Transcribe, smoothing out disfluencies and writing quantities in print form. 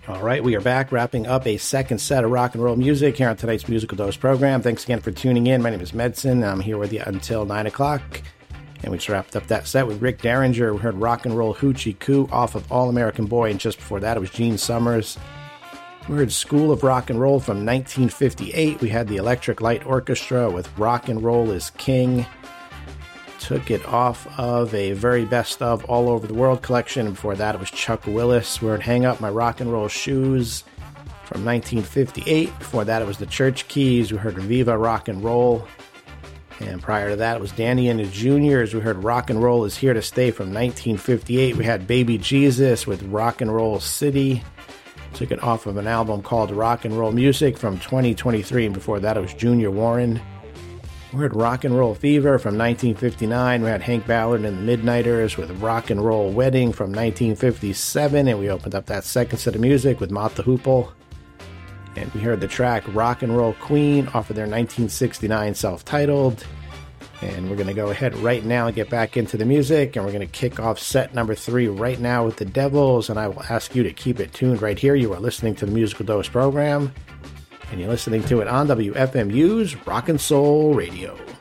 All right, we are back wrapping up a second set of rock and roll music here on tonight's Musical Dose program. Thanks again for tuning in. My name is Medson. I'm here with you until 9 o'clock. And we just wrapped up that set with Rick Derringer. We heard Rock and Roll Hoochie Coo off of All American Boy. And just before that, it was Gene Summers. We heard School of Rock and Roll from 1958. We had the Electric Light Orchestra with Rock and Roll is King. Took it off of a Very Best Of All Over the World collection. And before that, it was Chuck Willis. We heard Hang Up My Rock and Roll Shoes from 1958. Before that, it was the Church Keys. We heard Viva Rock and Roll. And prior to that, it was Danny and the Juniors. We heard Rock and Roll is Here to Stay from 1958. We had Baby Jesus with Rock and Roll City. Took it off of an album called Rock and Roll Music from 2023. And before that, it was Junior Warren. We heard Rock and Roll Fever from 1959. We had Hank Ballard and the Midnighters with Rock and Roll Wedding from 1957. And we opened up that second set of music with Mott the Hoople. And we heard the track Rock and Roll Queen off of their 1969 self-titled. And we're going to go ahead right now and get back into the music. And we're going to kick off set number 3 right now with the Devils. And I will ask you to keep it tuned right here. You are listening to the Musical Dose program. And you're listening to it on WFMU's Rock and Soul Radio.